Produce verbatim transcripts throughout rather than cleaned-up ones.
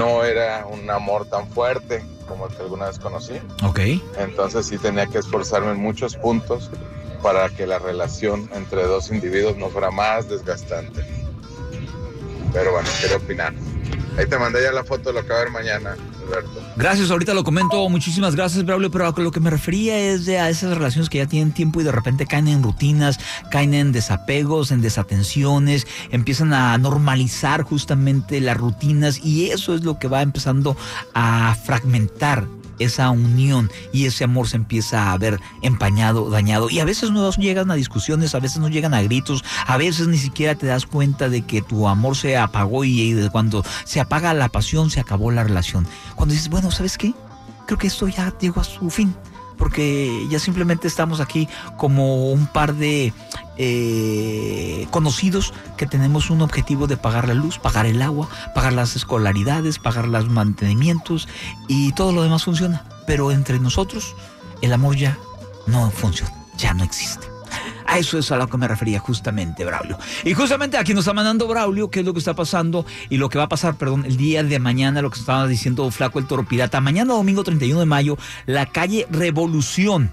no era un amor tan fuerte como el que alguna vez conocí. Ok. Entonces sí tenía que esforzarme en muchos puntos para que la relación entre dos individuos no fuera más desgastante. Pero bueno, quería opinar. Ahí te mandé ya la foto de lo que va a haber mañana, Alberto. Gracias, ahorita lo comento. Muchísimas gracias, Braulio. Pero a lo que me refería es de a esas relaciones que ya tienen tiempo y de repente caen en rutinas, caen en desapegos, en desatenciones, empiezan a normalizar justamente las rutinas y eso es lo que va empezando a fragmentar esa unión y ese amor se empieza a ver empañado, dañado y a veces no llegan a discusiones, a veces no llegan a gritos, a veces ni siquiera te das cuenta de que tu amor se apagó y, y cuando se apaga la pasión se acabó la relación. Cuando dices, bueno, ¿sabes qué? Creo que esto ya llegó a su fin porque ya simplemente estamos aquí como un par de eh, conocidos que tenemos un objetivo de pagar la luz, pagar el agua, pagar las escolaridades, pagar los mantenimientos y todo lo demás funciona. Pero entre nosotros el amor ya no funciona, ya no existe. A eso es a lo que me refería justamente, Braulio. Y justamente aquí nos está mandando Braulio qué es lo que está pasando y lo que va a pasar, perdón, el día de mañana, lo que estaba diciendo Flaco el Toro Pirata. Mañana domingo treinta y uno de mayo, la calle Revolución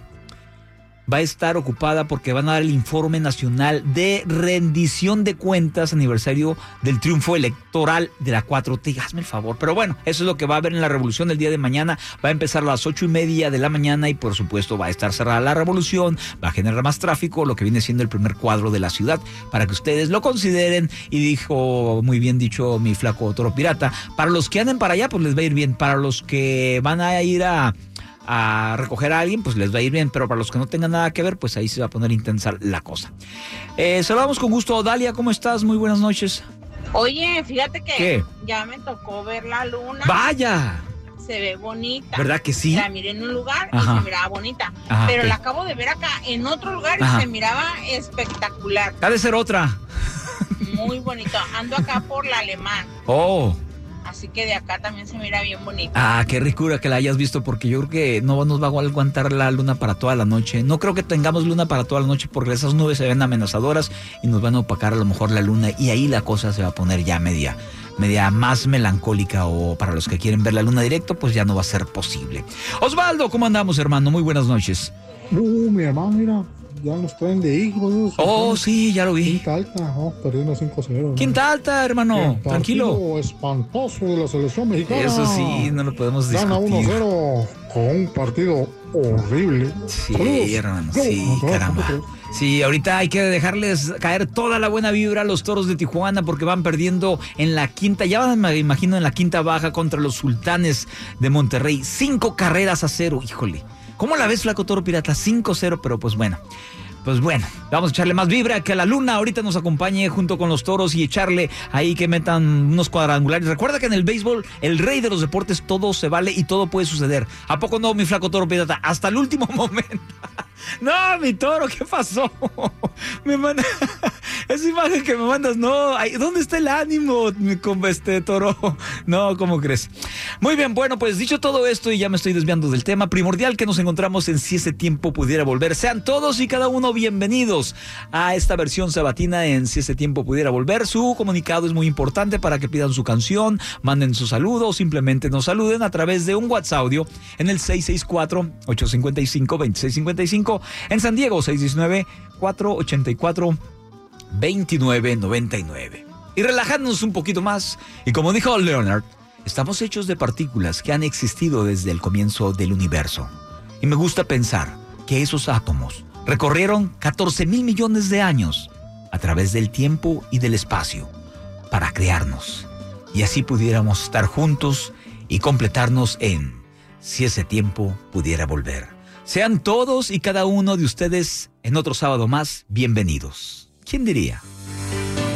va a estar ocupada porque van a dar el informe nacional de rendición de cuentas, aniversario del triunfo electoral de la cuatro T. Hazme el favor. Pero bueno, eso es lo que va a haber en la Revolución el día de mañana. Va a empezar a las ocho y media de la mañana y por supuesto va a estar cerrada la Revolución. Va a generar más tráfico, lo que viene siendo el primer cuadro de la ciudad, para que ustedes lo consideren. Y dijo, muy bien dicho mi Flaco Toro Pirata, para los que anden para allá, pues les va a ir bien. Para los que van a ir a... a recoger a alguien, pues les va a ir bien, pero para los que no tengan nada que ver, pues ahí se va a poner intensa la cosa. Eh, saludamos con gusto. Dalia, ¿cómo estás? Muy buenas noches. Oye, fíjate que ¿Qué? Ya me tocó ver la luna. ¡Vaya! Se ve bonita. ¿Verdad que sí? La miré en un lugar Ajá. y se miraba bonita. Ajá, pero ¿qué? la acabo de ver acá en otro lugar y Ajá. se miraba espectacular. Ha de ser otra. Muy bonito. Ando acá por la Alemán. Oh. Así que de acá también se mira bien bonita. Ah, qué ricura que la hayas visto, porque yo creo que no nos va a aguantar la luna para toda la noche. No creo que tengamos luna para toda la noche porque esas nubes se ven amenazadoras y nos van a opacar a lo mejor la luna y ahí la cosa se va a poner ya media, media más melancólica, o para los que quieren ver la luna directo, pues ya no va a ser posible. Osvaldo, ¿cómo andamos, hermano? Muy buenas noches. Uh, mi hermano, mira, ya nos traen de hijos. Oh, sí, ya lo vi. Quinta alta, oh, perdiendo cinco cero. Quinta alta, hermano, Partido tranquilo. espantoso de la selección mexicana. Eso sí, no lo podemos discutir. Gana uno cero con un partido horrible. Sí, Saludos. hermano, Go. sí, No, caramba. tampoco. Sí, ahorita hay que dejarles caer toda la buena vibra a los Toros de Tijuana porque van perdiendo en la quinta, ya van, me imagino, en la quinta baja contra los Sultanes de Monterrey. Cinco carreras a cero, híjole. ¿Cómo la ves, Flaco Toro Pirata? cinco cero, pero pues bueno. Pues bueno, vamos a echarle más vibra, que la luna ahorita nos acompañe junto con los Toros y echarle ahí que metan unos cuadrangulares. Recuerda que en el béisbol, el rey de los deportes, todo se vale y todo puede suceder. ¿A poco no, mi Flaco Toro Pirata? Hasta el último momento. No, mi Toro, ¿qué pasó? Me manda... Esa imagen que me mandas, no, ay, ¿dónde está el ánimo, mi compa este Toro? No, ¿cómo crees? Muy bien, bueno, pues dicho todo esto y ya me estoy desviando del tema primordial que nos encontramos en Si ese tiempo pudiera volver. Sean todos y cada uno bienvenidos a esta versión sabatina en Si ese tiempo pudiera volver. Su comunicado es muy importante para que pidan su canción, manden su saludo o simplemente nos saluden a través de un WhatsApp audio en el seis seis cuatro, ocho cinco cinco, dos seis cinco cinco, en San Diego seis uno nueve, cuatro ocho cuatro, dos nueve nueve nueve. Y relajándonos un poquito más, y como dijo Leonard, estamos hechos de partículas que han existido desde el comienzo del universo. Y me gusta pensar que esos átomos recorrieron catorce mil millones de años a través del tiempo y del espacio para crearnos. Y así pudiéramos estar juntos y completarnos en Si ese tiempo pudiera volver. Sean todos y cada uno de ustedes en otro sábado más bienvenidos. ¿Quién diría?